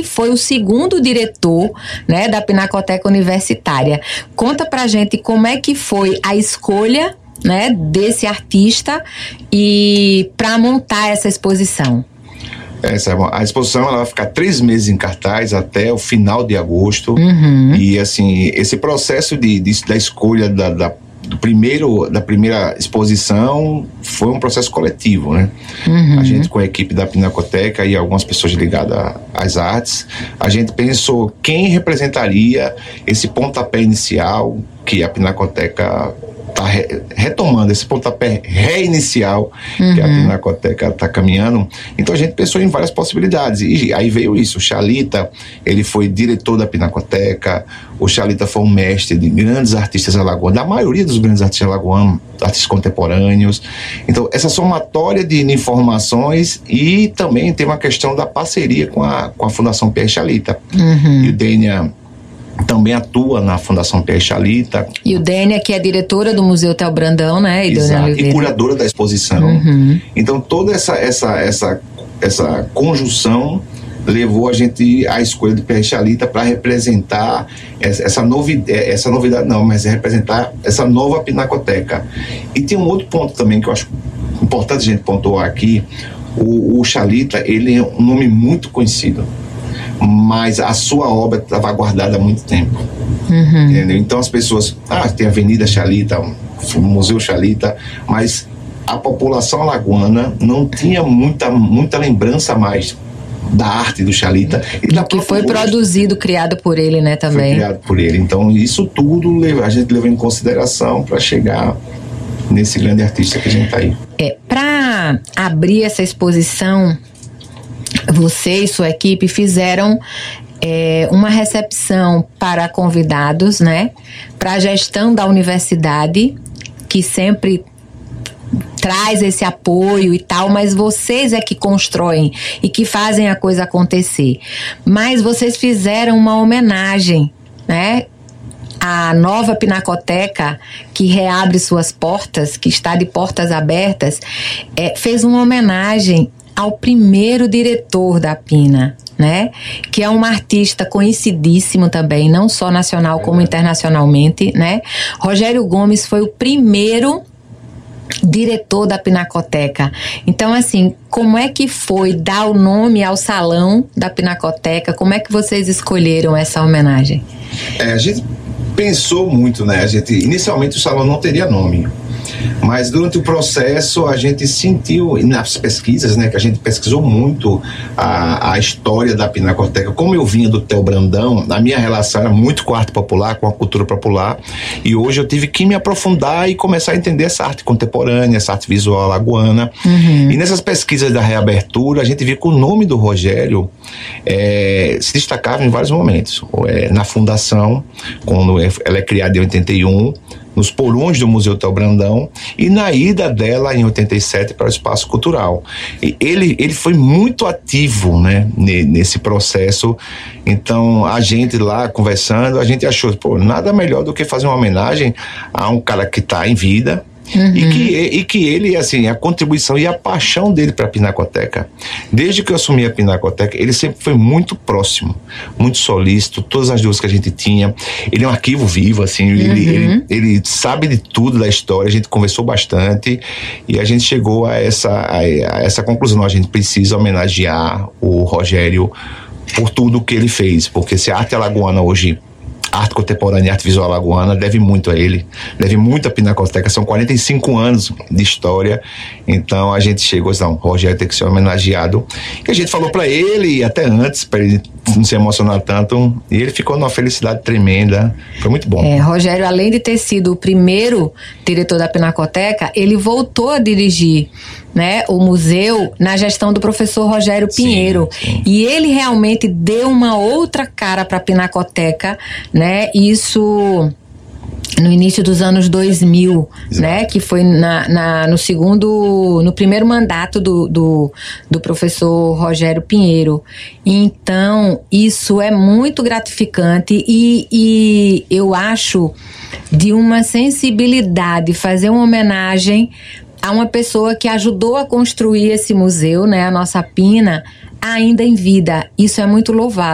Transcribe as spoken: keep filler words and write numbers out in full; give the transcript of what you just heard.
foi o segundo diretor, né, da Pinacoteca Universitária. Conta pra gente como é que foi a escolha, né, desse artista e para montar essa exposição. Essa, a exposição ela vai ficar três meses em cartaz até o final de agosto. Uhum. E assim, esse processo de, de, da escolha da, da, do primeiro, da primeira exposição foi um processo coletivo, né? Uhum. A gente, com a equipe da Pinacoteca e algumas pessoas ligadas às artes, a gente pensou quem representaria esse pontapé inicial que a Pinacoteca está re, retomando, esse pontapé reinicial, uhum, que a Pinacoteca está caminhando. Então a gente pensou em várias possibilidades, e aí veio isso. O Chalita, ele foi diretor da Pinacoteca, o Chalita foi um mestre de grandes artistas alagoanos, da maioria dos grandes artistas alagoanos, artistas contemporâneos. Então essa somatória de informações, e também tem uma questão da parceria com a, com a Fundação Pierre Chalita. Uhum. E o Dênia também atua na Fundação Pierre Chalita. E o Dênia, que é diretora do Museu Theo Brandão, né? E, exato, e curadora da exposição. Uhum. Então toda essa, essa, essa, essa conjunção levou a gente à escolha de Pierre Chalita para representar essa, essa, novi, essa novidade, não, mas representar essa nova Pinacoteca. E tem um outro ponto também que eu acho importante a gente pontuar aqui. O, o Chalita, ele é um nome muito conhecido, mas a sua obra estava guardada há muito tempo. Uhum. Entendeu? Então as pessoas, ah, tem a Avenida Chalita, o Museu Chalita, mas a população alagoana não tinha muita, muita lembrança mais da arte do Chalita. E da que foi produzido, criado por ele, né, também. Foi criado por ele. Então isso tudo a gente levou em consideração para chegar nesse grande artista que a gente está aí. É, para abrir essa exposição, você e sua equipe fizeram é, uma recepção para convidados, né? Para a gestão da universidade, que sempre traz esse apoio e tal, mas vocês é que constroem e que fazem a coisa acontecer. Mas vocês fizeram uma homenagem, né? A nova Pinacoteca, que reabre suas portas, que está de portas abertas, é, fez uma homenagem ao primeiro diretor da Pina, né? Que é um artista conhecidíssimo também, não só nacional como internacionalmente, né? Rogério Gomes foi o primeiro diretor da Pinacoteca. Então, assim, como é que foi dar o nome ao salão da Pinacoteca? Como é que vocês escolheram essa homenagem? É, a gente pensou muito, né? A gente, inicialmente o salão não teria nome, mas durante o processo a gente sentiu, nas pesquisas, né, que a gente pesquisou muito a, a história da Pinacoteca. Como eu vinha do Theo Brandão, a minha relação era muito com a arte popular, com a cultura popular, e hoje eu tive que me aprofundar e começar a entender essa arte contemporânea, essa arte visual alagoana. Uhum. E nessas pesquisas da reabertura, a gente viu que o nome do Rogério é, se destacava em vários momentos. É, na fundação, quando ela é criada em oitenta e um, nos porões do Museu Theo Brandão, e na ida dela em oitenta e sete para o Espaço Cultural. E ele, ele foi muito ativo, né, nesse processo. Então a gente lá conversando, a gente achou, pô, nada melhor do que fazer uma homenagem a um cara que está em vida. Uhum. E, que, e que ele, assim, a contribuição e a paixão dele para a Pinacoteca, desde que eu assumi a Pinacoteca, ele sempre foi muito próximo, muito solícito, todas as dúvidas que a gente tinha. Ele é um arquivo vivo, assim, uhum. ele, ele, ele sabe de tudo da história. A gente conversou bastante e a gente chegou a essa, a, a essa conclusão: a gente precisa homenagear o Rogério por tudo que ele fez, porque se a arte alagoana hoje, arte contemporânea e arte visual alagoana, deve muito a ele, deve muito à Pinacoteca. São quarenta e cinco anos de história. Então a gente chegou a dizer, não, o Rogério tem que ser homenageado. E a gente falou para ele, até antes, para ele não se emocionar tanto, e ele ficou numa felicidade tremenda. Foi muito bom. É, Rogério, além de ter sido o primeiro diretor da Pinacoteca, ele voltou a dirigir, né, o museu na gestão do professor Rogério Pinheiro. Sim, sim. E ele realmente deu uma outra cara para a Pinacoteca, né? Isso no início dos anos dois mil, exato, né? Que foi na, na, no segundo, no primeiro mandato do, do, do professor Rogério Pinheiro. Então, isso é muito gratificante e, e eu acho de uma sensibilidade fazer uma homenagem a uma pessoa que ajudou a construir esse museu, né? A nossa Pina, ainda em vida. Isso é muito louvável.